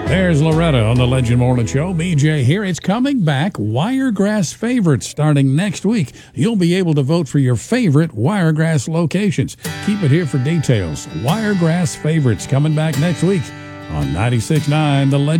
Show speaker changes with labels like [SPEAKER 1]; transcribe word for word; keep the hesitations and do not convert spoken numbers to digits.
[SPEAKER 1] There's Loretta on the Legend Morning Show. B J here. It's coming back. Wiregrass Favorites starting next week. You'll be able to vote for your favorite Wiregrass locations. Keep it here for details. Wiregrass Favorites coming back next week on ninety-six point nine The Legend.